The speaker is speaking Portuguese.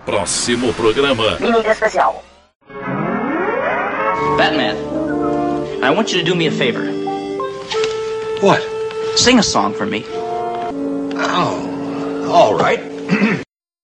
próximo programa. Mímica especial. Batman, I want you to do me a favor. What? Sing a song for me. Oh, all right.